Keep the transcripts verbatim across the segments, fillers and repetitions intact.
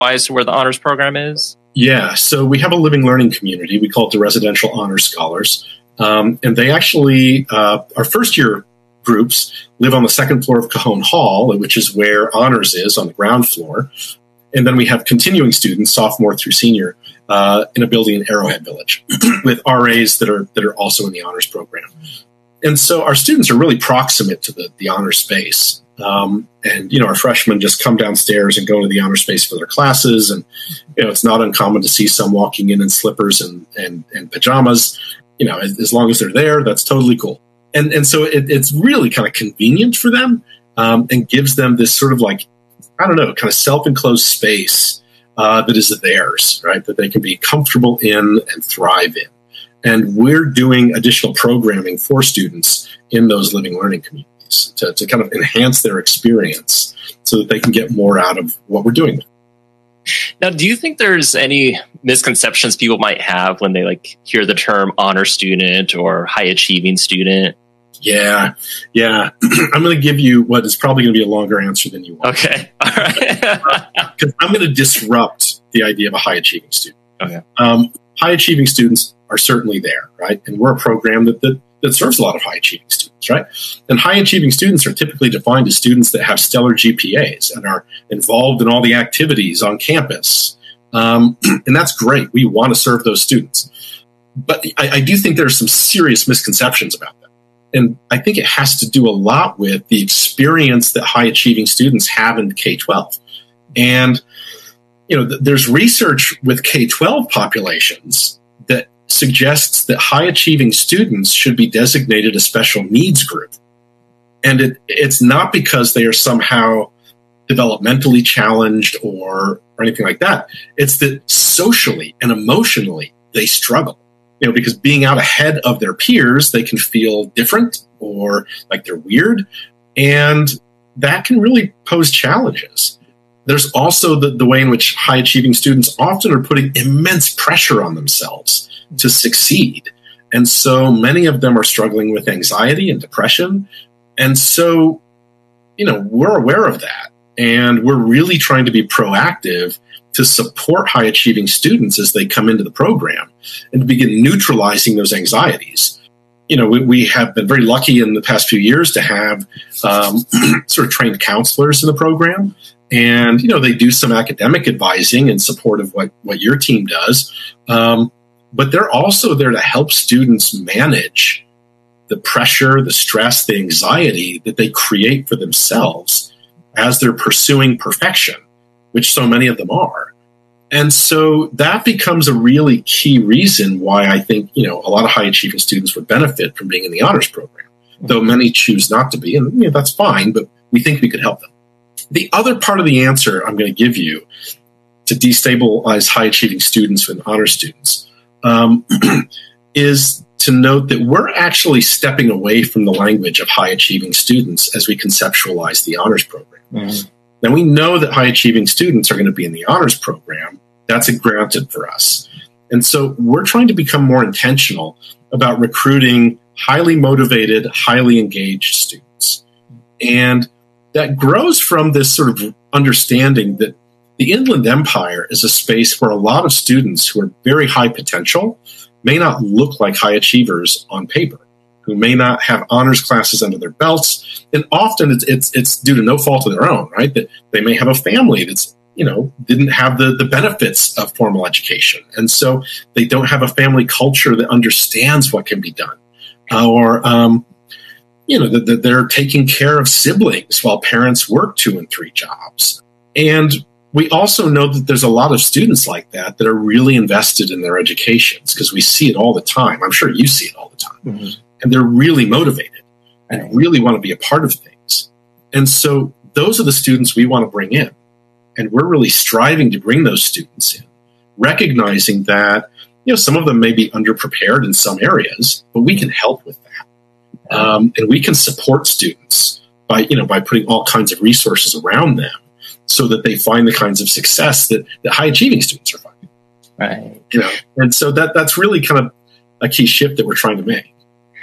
wise to where the honors program is? Yeah, so we have a living learning community. We call it the Residential Honor Scholars. Um, and they actually, uh, our first year groups live on the second floor of Cajon Hall, which is where honors is on the ground floor. And then we have continuing students, sophomore through senior, uh, in a building in Arrowhead Village with R As that are that are also in the honors program. And so our students are really proximate to the, the honor space. Um, and, you know, our freshmen just come downstairs and go to the honor space for their classes. And, you know, it's not uncommon to see some walking in in slippers and, and, and pajamas. You know, as, as long as they're there, that's totally cool. And and so it, it's really kind of convenient for them um, and gives them this sort of like, I don't know, kind of self-enclosed space uh, that is theirs, right? That they can be comfortable in and thrive in. And we're doing additional programming for students in those living learning communities to, to kind of enhance their experience so that they can get more out of what we're doing. Now, do you think there's any misconceptions people might have when they like hear the term honor student or high achieving student? Yeah, yeah. I'm going to give you what is probably going to be a longer answer than you want. Okay, all right. Because I'm going to disrupt the idea of a high achieving student. Okay. Um, high achieving students are certainly there, right? And we're a program that, that that serves a lot of high achieving students, right? And high achieving students are typically defined as students that have stellar G P As and are involved in all the activities on campus. Um, and that's great. We want to serve those students. But I, I do think there are some serious misconceptions about that. And I think it has to do a lot with the experience that high achieving students have in K twelve. And, you know, th- there's research with K twelve populations that suggests that high achieving students should be designated a special needs group. And it, it's not because they are somehow developmentally challenged or, or anything like that. It's that socially and emotionally they struggle. You know, because being out ahead of their peers, they can feel different or like they're weird. And that can really pose challenges. There's also the, the way in which high achieving students often are putting immense pressure on themselves to succeed. And so many of them are struggling with anxiety and depression. And so, you know, we're aware of that. And we're really trying to be proactive to support high achieving students as they come into the program and to begin neutralizing those anxieties. You know, we, we have been very lucky in the past few years to have um, sort of trained counselors in the program. And, you know, they do some academic advising in support of what, what your team does. Um, but they're also there to help students manage the pressure, the stress, the anxiety that they create for themselves as they're pursuing perfection, which so many of them are. And so that becomes a really key reason why I think, you know, a lot of high achieving students would benefit from being in the honors program, though many choose not to be. And you know, that's fine, but we think we could help them. The other part of the answer I'm going to give you to destabilize high achieving students and honor students um, is to note that we're actually stepping away from the language of high achieving students as we conceptualize the honors program. Mm-hmm. Now, we know that high achieving students are going to be in the honors program. That's a granted for us. And so we're trying to become more intentional about recruiting highly motivated, highly engaged students. And that grows from this sort of understanding that the Inland Empire is a space where a lot of students who are very high potential may not look like high achievers on paper, who may not have honors classes under their belts. And often it's, it's, it's due to no fault of their own, right? That they may have a family that's, you know, didn't have the, the benefits of formal education. And so they don't have a family culture that understands what can be done. Uh, or, um, you know, that, that they're taking care of siblings while parents work two and three jobs. And we also know that there's a lot of students like that that are really invested in their educations because we see it all the time. I'm sure you see it all the time. Mm-hmm. And they're really motivated and really want to be a part of things. And so those are the students we want to bring in. And we're really striving to bring those students in, recognizing that, you know, some of them may be underprepared in some areas, but we can help with that. Um, and we can support students by, you know, by putting all kinds of resources around them so that they find the kinds of success that, that high achieving students are finding. Right. You know, and so that that's really kind of a key shift that we're trying to make.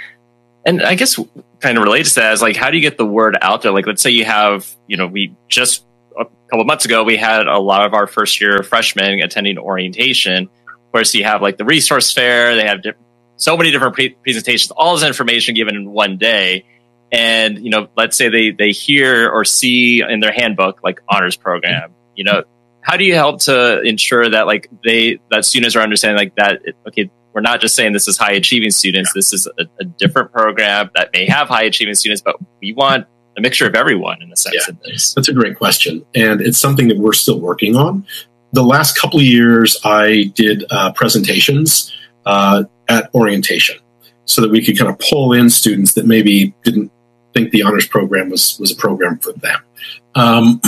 And I guess kind of related to that is like, how do you get the word out there? Like, let's say you have, you know, we just a couple of months ago, we had a lot of our first year freshmen attending orientation. Of course, you have like the resource fair. They have different, so many different pre- presentations, all this information given in one day. And, you know, let's say they, they hear or see in their handbook, like honors program, you know, how do you help to ensure that like they, that students are understanding like that, okay, we're not just saying this is high achieving students. This is a, a different program that may have high achieving students, but we want a mixture of everyone in a sense yeah, of this. That's a great question. And it's something that we're still working on. The last couple of years, I did uh, presentations uh, at orientation so that we could kind of pull in students that maybe didn't think the honors program was, was a program for them. Um,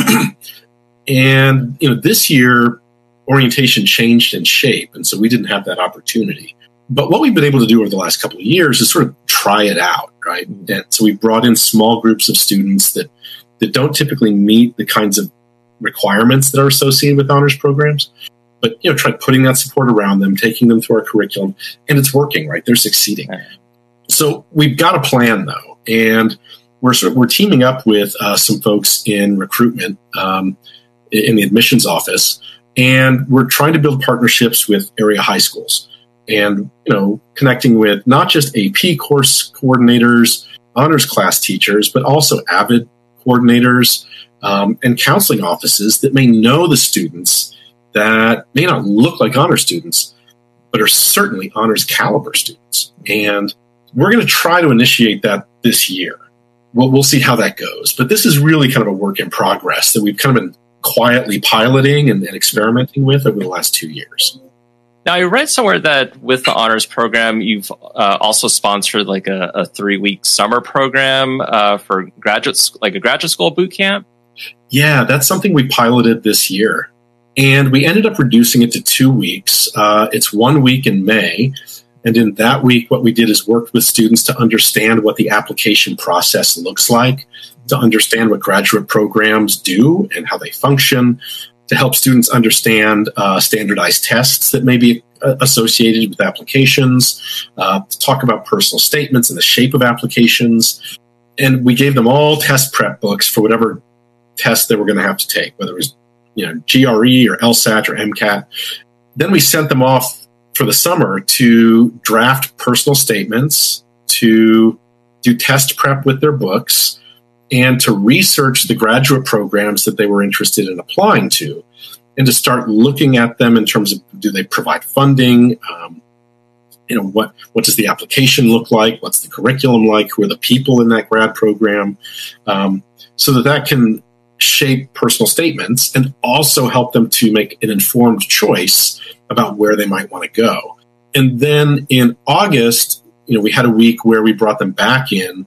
and, you know, this year, orientation changed in shape, and so we didn't have that opportunity. But what we've been able to do over the last couple of years is sort of try it out, right? And so we brought in small groups of students that, that don't typically meet the kinds of requirements that are associated with honors programs, but, you know, try putting that support around them, taking them through our curriculum, and it's working, right? They're succeeding. So we've got a plan, though, and we're sort of, we're teaming up with uh, some folks in recruitment um, in the admissions office, and we're trying to build partnerships with area high schools and, you know, connecting with not just A P course coordinators, honors class teachers, but also AVID coordinators um, and counseling offices that may know the students that may not look like honor students, but are certainly honors caliber students. And we're going to try to initiate that this year. We'll, we'll see how that goes. But this is really kind of a work in progress that we've kind of been quietly piloting and, and experimenting with over the last two years. Now, I read somewhere that with the honors program, you've uh, also sponsored like a, a three-week summer program uh, for graduate, like a graduate school boot camp. Yeah, that's something we piloted this year, and we ended up reducing it to two weeks. Uh, it's one week in May, and in that week, what we did is worked with students to understand what the application process looks like, to understand what graduate programs do and how they function, to help students understand uh, standardized tests that may be uh, associated with applications, uh, to talk about personal statements and the shape of applications. And we gave them all test prep books for whatever test they were going to have to take, whether it was, you know, G R E or LSAT or MCAT. Then we sent them off for the summer to draft personal statements, to do test prep with their books, and to research the graduate programs that they were interested in applying to, and to start looking at them in terms of, do they provide funding? Um, you know, what, what does the application look like? What's the curriculum like? Who are the people in that grad program? Um, so that that can shape personal statements and also help them to make an informed choice about where they might want to go. And then in August, you know, we had a week where we brought them back in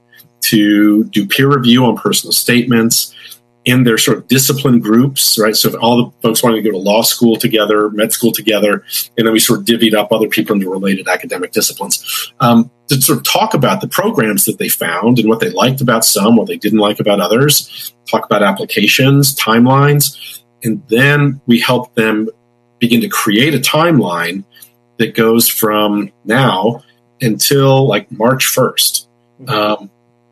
to do peer review on personal statements in their sort of discipline groups, right? So if all the folks wanted to go to law school together, med school together, and then we sort of divvied up other people into related academic disciplines, um, to sort of talk about the programs that they found and what they liked about some, what they didn't like about others, talk about applications, timelines, and then we help them begin to create a timeline that goes from now until like March first. Um,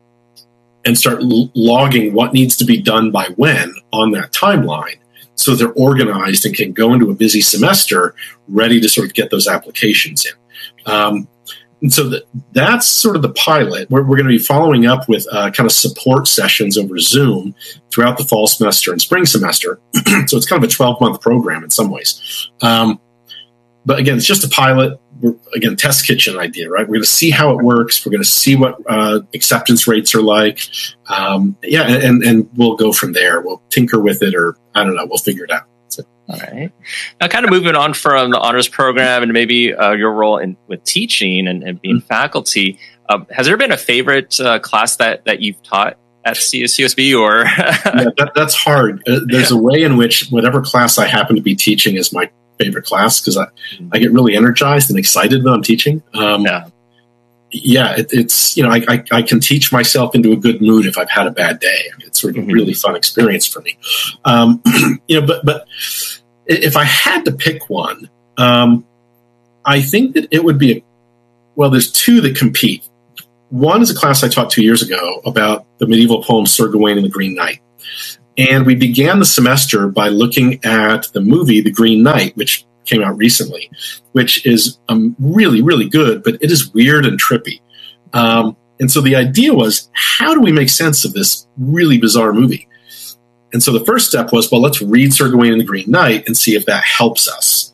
and start l- logging what needs to be done by when on that timeline, so they're organized and can go into a busy semester ready to sort of get those applications in. Um, and so that, that's sort of the pilot. We're, we're going to be following up with uh, kind of support sessions over Zoom throughout the fall semester and spring semester. So it's kind of a twelve-month program in some ways. Um, but again, it's just a pilot. We're, again, test kitchen idea, right? We're going to see how it works. We're going to see what uh, acceptance rates are like. Um, yeah, and, and we'll go from there. We'll tinker with it, or I don't know, we'll figure it out. So. All right. Now, kind of moving on from the honors program and maybe uh, your role in with teaching and, and being mm-hmm. faculty, um, has there been a favorite uh, class that, that you've taught at C S B or? Yeah, that, that's hard. Uh, there's yeah. a way in which whatever class I happen to be teaching is my favorite class, because I, I get really energized and excited when I'm teaching. Um, yeah, yeah it, it's, you know, I, I, I can teach myself into a good mood if I've had a bad day. It's sort of mm-hmm. a really fun experience for me. Um, you know, but, but if I had to pick one, um, I think that it would be, a, well, there's two that compete. One is a class I taught two years ago about the medieval poem Sir Gawain and the Green Knight. And we began the semester by looking at the movie The Green Knight, which came out recently, which is um, really, really good, but it is weird and trippy. Um, and so the idea was, how do we make sense of this really bizarre movie? And so the first step was, well, let's read Sir Gawain and the Green Knight and see if that helps us.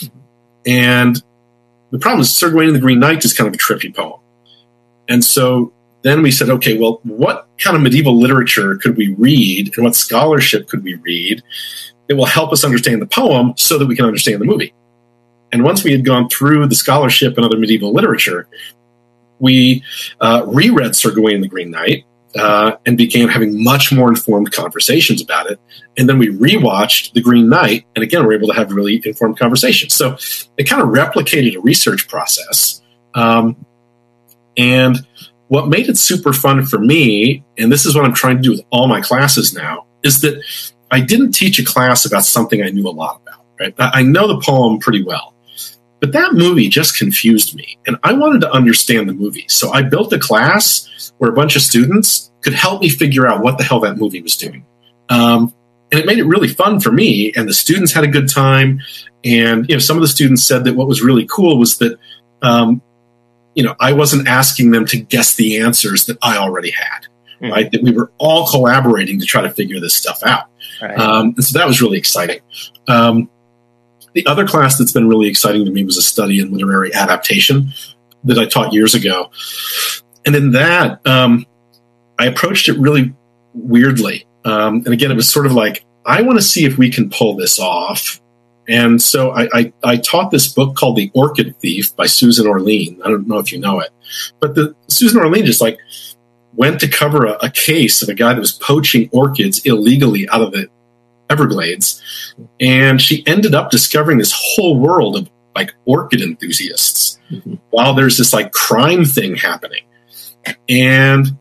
And the problem is Sir Gawain and the Green Knight is kind of a trippy poem. And so then we said, okay, well, what kind of medieval literature could we read and what scholarship could we read that will help us understand the poem so that we can understand the movie? And once we had gone through the scholarship and other medieval literature, we uh, reread Sir Gawain and the Green Knight uh, and began having much more informed conversations about it. And then we rewatched The Green Knight, and again, we're able to have really informed conversations. So it kind of replicated a research process. Um, and what made it super fun for me, and this is what I'm trying to do with all my classes now, is that I didn't teach a class about something I knew a lot about. Right? I know the poem pretty well, but that movie just confused me, and I wanted to understand the movie. So I built a class where a bunch of students could help me figure out what the hell that movie was doing. Um, and it made it really fun for me, and the students had a good time. And you know, some of the students said that what was really cool was that um, you know, I wasn't asking them to guess the answers that I already had, mm. right? That we were all collaborating to try to figure this stuff out. Right. Um, and so that was really exciting. Um, the other class that's been really exciting to me was a study in literary adaptation that I taught years ago. And in that, um, I approached it really weirdly. Um, and again, it was sort of like, I want to see if we can pull this off. And so I, I, I taught this book called The Orchid Thief by Susan Orlean. I don't know if you know it, but the Susan Orlean just like went to cover a, a case of a guy that was poaching orchids illegally out of the Everglades. And she ended up discovering this whole world of like orchid enthusiasts mm-hmm. while there's this like crime thing happening. And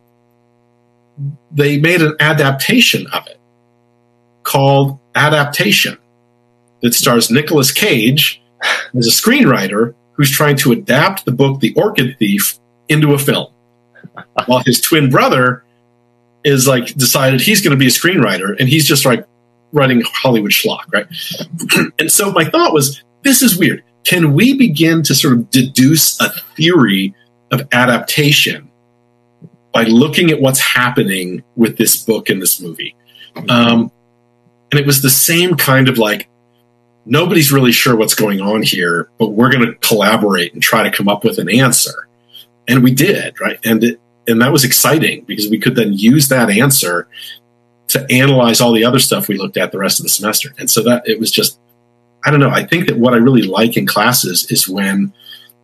they made an adaptation of it called Adaptation that stars Nicolas Cage as a screenwriter who's trying to adapt the book The Orchid Thief into a film. While his twin brother is like decided he's going to be a screenwriter, and he's just like writing Hollywood schlock, right? And so my thought was, this is weird. Can we begin to sort of deduce a theory of adaptation by looking at what's happening with this book and this movie? Um, and it was the same kind of like, nobody's really sure what's going on here, but we're going to collaborate and try to come up with an answer. And we did, right? And it, and that was exciting because we could then use that answer to analyze all the other stuff we looked at the rest of the semester. And so that it was just, I don't know. I think that what I really like in classes is when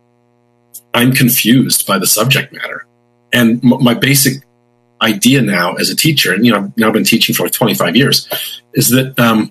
I'm confused by the subject matter. And m- my basic idea now as a teacher, and you know, I've now been teaching for like twenty-five years, is that um,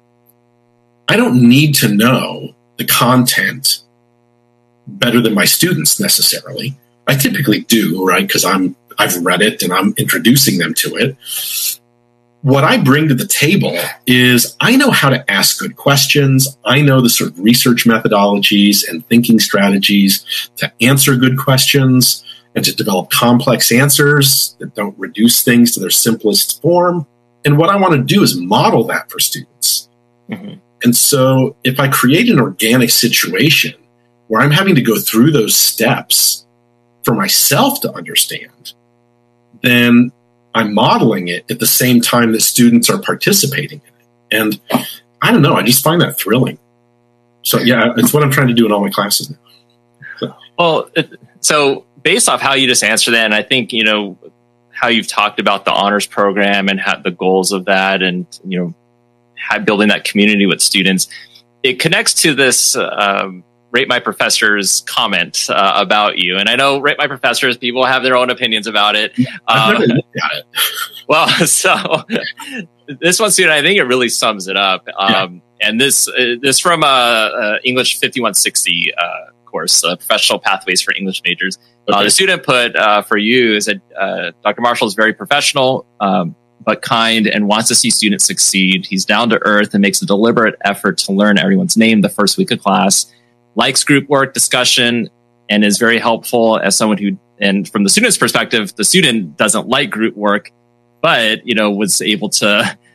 I don't need to know the content better than my students necessarily. I typically do, right? Because I'm I've read it and I'm introducing them to it. What I bring to the table is I know how to ask good questions. I know the sort of research methodologies and thinking strategies to answer good questions and to develop complex answers that don't reduce things to their simplest form. And what I want to do is model that for students. Mm-hmm. And so if I create an organic situation where I'm having to go through those steps for myself to understand, then I'm modeling it at the same time that students are participating in it. And I don't know, I just find that thrilling. So yeah, it's what I'm trying to do in all my classes now. So. Well, so based off how you just answered that, and I think, you know, how you've talked about the honors program and how the goals of that and, you know, how building that community with students, it connects to this um, Rate My Professors comment uh, about you. And I know Rate My Professors, people have their own opinions about it. I've never uh, looked at it. Well, so this one student, I think it really sums it up. Um, yeah. And this uh, this from uh, uh, English fifty-one sixty uh, course, uh, Professional Pathways for English Majors. Okay. Uh, the student put uh, for you is that uh, Doctor Marshall is very professional, um, but kind and wants to see students succeed. He's down to earth and makes a deliberate effort to learn everyone's name the first week of class. Likes group work, discussion, and is very helpful as someone who, and from the student's perspective, the student doesn't like group work, but, you know, was able to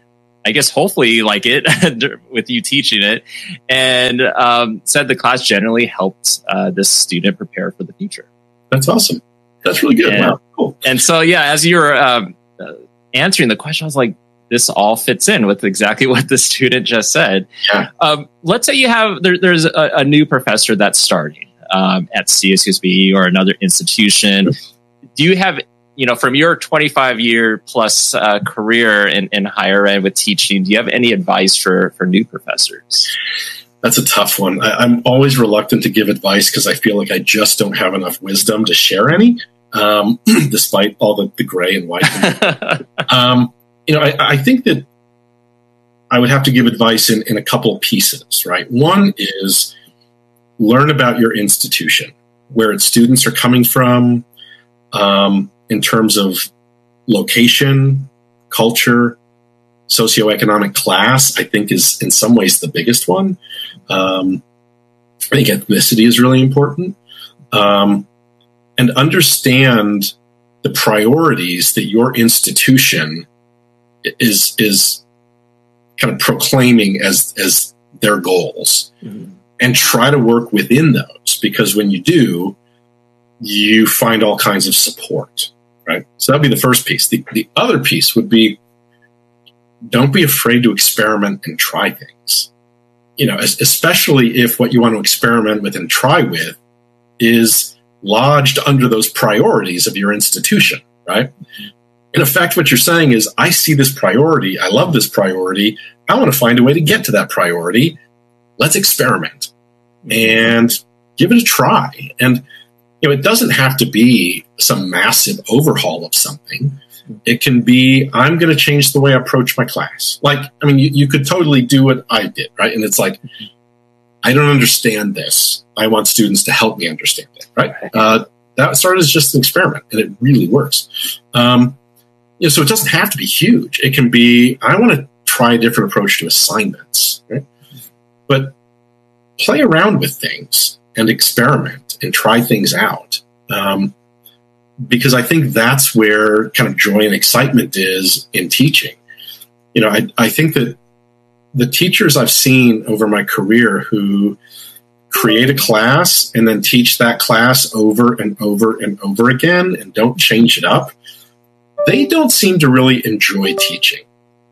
I guess hopefully like it with you teaching it, and um, said the class generally helped uh, this student prepare for the future. That's awesome. That's really good. And, wow, cool. And so, yeah, as you were um, uh, answering the question, I was like, this all fits in with exactly what the student just said. Yeah. Um, let's say you have, there, there's a, a new professor that's starting um, at C S U S B or another institution. Do you have, you know, from your twenty-five year plus uh, career in, in higher ed with teaching, do you have any advice for, for new professors? That's a tough one. I, I'm always reluctant to give advice because I feel like I just don't have enough wisdom to share any, um, despite all the, the gray and white. um, you know, I, I think that I would have to give advice in, in a couple of pieces, right? One is learn about your institution, where its students are coming from, um, in terms of location, culture, socioeconomic class, I think is in some ways the biggest one. Um, I think ethnicity is really important. Um, and understand the priorities that your institution is, is kind of proclaiming as, as their goals, mm-hmm. and try to work within those, because when you do, you find all kinds of support, right? So that'd be the first piece. The, the other piece would be, don't be afraid to experiment and try things. You know, especially if what you want to experiment with and try with is lodged under those priorities of your institution, right? In effect, what you're saying is, I see this priority. I love this priority. I want to find a way to get to that priority. Let's experiment and give it a try. And, you know, it doesn't have to be some massive overhaul of something. It can be, I'm going to change the way I approach my class. Like, I mean, you, you could totally do what I did, right? And it's like, I don't understand this. I want students to help me understand it, right? Uh, that started as just an experiment, and it really works. Um, you know, so it doesn't have to be huge. It can be, I want to try a different approach to assignments, right? But play around with things and experiment and try things out. Um, because I think that's where kind of joy and excitement is in teaching. You know, I, I think that the teachers I've seen over my career who create a class and then teach that class over and over and over again and don't change it up, they don't seem to really enjoy teaching.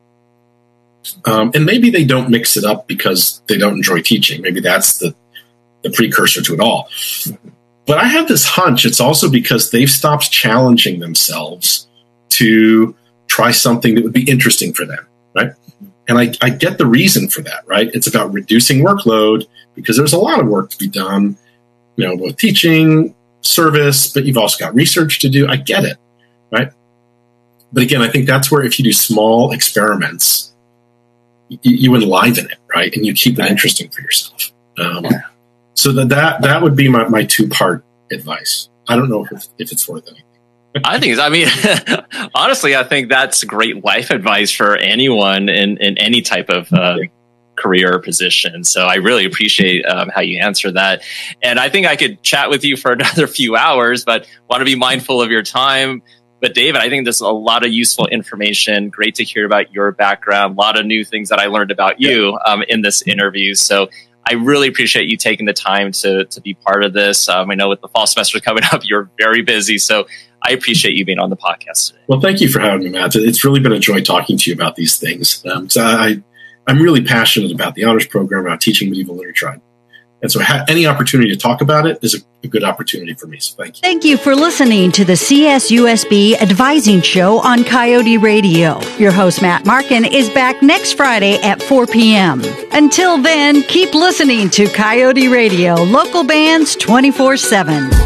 Um, and maybe they don't mix it up because they don't enjoy teaching. Maybe that's the, the precursor to it all. But I have this hunch it's also because they've stopped challenging themselves to try something that would be interesting for them, right? And I, I get the reason for that, right? It's about reducing workload because there's a lot of work to be done, you know, both teaching, service, but you've also got research to do. I get it, right? But again, I think that's where if you do small experiments, you, you enliven it, right? And you keep it interesting for yourself. Um, yeah. So that, that that would be my, my two-part advice. I don't know if, if it's worth anything. I think, I mean, honestly, I think that's great life advice for anyone in, in any type of uh, career or position. So I really appreciate um, how you answer that. And I think I could chat with you for another few hours, but want to be mindful of your time. But David, I think there's a lot of useful information. Great to hear about your background. A lot of new things that I learned about you um, in this interview. So I really appreciate you taking the time to to be part of this. Um, I know with the fall semester coming up, you're very busy. So I appreciate you being on the podcast today. Well, thank you for having me, Matt. It's really been a joy talking to you about these things. Um, so I, I'm really passionate about the honors program, about teaching medieval literature. And so ha- any opportunity to talk about it is a, a good opportunity for me. So thank you. Thank you for listening to the C S U S B Advising Show on Coyote Radio. Your host, Matt Markin, is back next Friday at four p.m. Until then, keep listening to Coyote Radio, local bands twenty-four seven.